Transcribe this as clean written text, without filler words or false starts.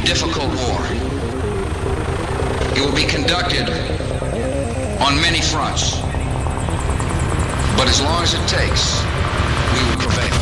difficult war. It will be conducted on many fronts. But as long as it takes, we will prevail.